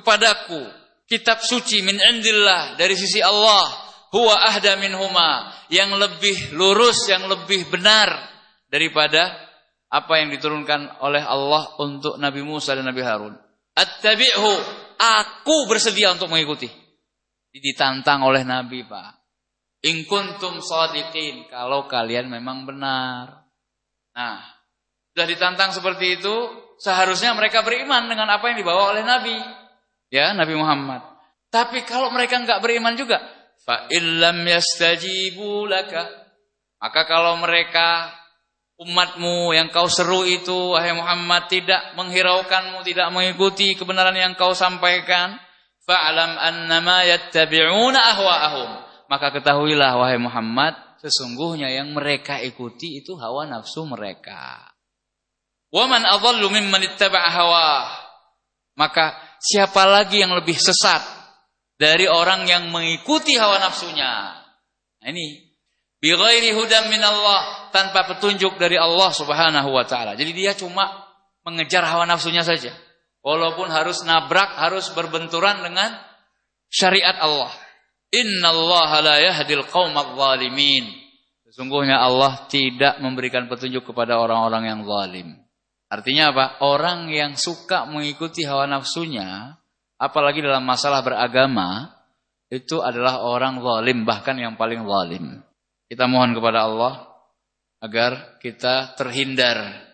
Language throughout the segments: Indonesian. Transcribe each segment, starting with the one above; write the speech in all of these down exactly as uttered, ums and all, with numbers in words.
kepadaku kitab suci min indillah dari sisi Allah, huwa ahda minhuma, yang lebih lurus, yang lebih benar daripada apa yang diturunkan oleh Allah untuk Nabi Musa dan Nabi Harun. Attabi'hu, aku bersedia untuk mengikuti. Ditantang oleh Nabi, Pak. In kuntum shadiqin, kalau kalian memang benar. Nah, sudah ditantang seperti itu, seharusnya mereka beriman dengan apa yang dibawa oleh Nabi. Ya, Nabi Muhammad. Tapi kalau mereka enggak beriman juga, fa illam yastajibu laka, maka kalau mereka umatmu yang kau seru itu, wahai Muhammad, tidak menghiraukanmu, tidak mengikuti kebenaran yang kau sampaikan, fa'lam annama yattabi'una ahwa'ahum, maka ketahuilah wahai Muhammad, sesungguhnya yang mereka ikuti itu hawa nafsu mereka. Wa man adhallu mimman ittaba'a hawah, maka siapa lagi yang lebih sesat dari orang yang mengikuti hawa nafsunya. Nah ini bighairi hudan minallah, tanpa petunjuk dari Allah Subhanahu wa taala. Jadi dia cuma mengejar hawa nafsunya saja. Walaupun harus nabrak, harus berbenturan dengan syariat Allah. Innallaha la yahdil qaumadz zalimin. Sesungguhnya Allah tidak memberikan petunjuk kepada orang-orang yang zalim. Artinya apa? Orang yang suka mengikuti hawa nafsunya, apalagi dalam masalah beragama, itu adalah orang zalim, bahkan yang paling zalim. Kita mohon kepada Allah agar kita terhindar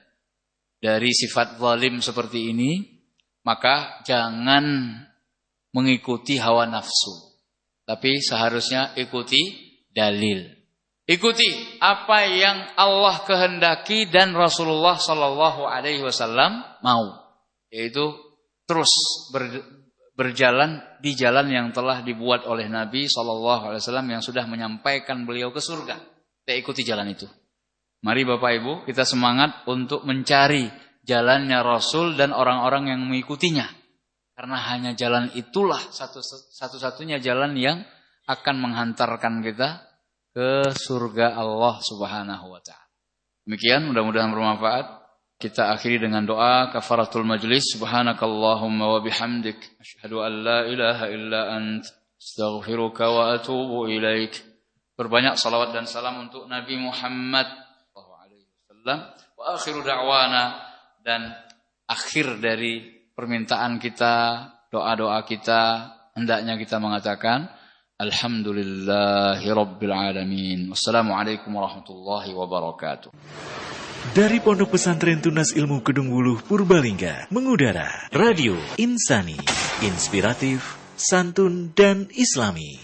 dari sifat zalim seperti ini, maka jangan mengikuti hawa nafsu. Tapi seharusnya ikuti dalil. Ikuti apa yang Allah kehendaki dan Rasulullah sallallahu alaihi wasallam mau, yaitu terus ber, berjalan di jalan yang telah dibuat oleh Nabi sallallahu alaihi wasallam yang sudah menyampaikan beliau ke surga. Kita ikuti jalan itu. Mari Bapak Ibu, kita semangat untuk mencari jalannya Rasul dan orang-orang yang mengikutinya. Karena hanya jalan itulah satu, satu-satunya jalan yang akan menghantarkan kita ke surga Allah Subhanahu wa taala. Demikian, mudah-mudahan bermanfaat. Kita akhiri dengan doa kafaratul majlis. Subhanakallahumma wa bihamdik, asyhadu an la ilaha illa ant, astaghfiruka wa atubu ilaik. Berbanyak salawat dan salam untuk Nabi Muhammad sallallahu alaihi wasallam. Wa akhiru da'wana, dan akhir dari permintaan kita, doa-doa kita, hendaknya kita mengatakan alhamdulillahi rabbil alamin. Wassalamualaikum warahmatullahi wabarakatuh. Dari Pondok Pesantren Tunas Ilmu Kedung Wuluh Purbalingga, mengudara Radio Insani, inspiratif, santun dan islami.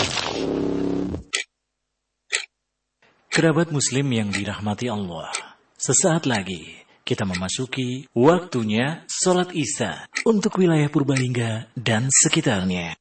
Kerabat muslim yang dirahmati Allah, sesaat lagi kita memasuki waktunya sholat Isya untuk wilayah Purbalingga dan sekitarnya.